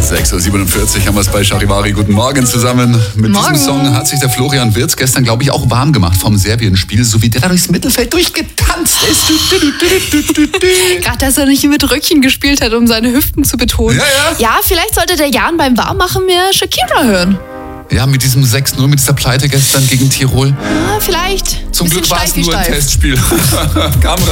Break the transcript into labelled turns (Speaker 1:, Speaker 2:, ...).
Speaker 1: 6.47 Uhr haben wir es bei Charivari. Guten Morgen zusammen. Mit
Speaker 2: Morgen.
Speaker 1: diesem Song hat sich der Florian Wirtz gestern, glaube ich, auch warm gemacht vom Serbien-Spiel, so wie der da durchs Mittelfeld durchgetanzt ist.
Speaker 2: Gerade, dass er nicht mit Röckchen gespielt hat, um seine Hüften zu betonen.
Speaker 1: Ja, ja.
Speaker 2: Ja, vielleicht sollte der Jan beim Warmmachen mehr Shakira hören.
Speaker 1: Ja, mit diesem 6-0, mit dieser Pleite gestern gegen Tirol.
Speaker 2: Ja, vielleicht.
Speaker 1: Zum
Speaker 2: Bisschen
Speaker 1: Glück war es
Speaker 2: steif wie
Speaker 1: nur ein
Speaker 2: steif.
Speaker 1: Testspiel. Kam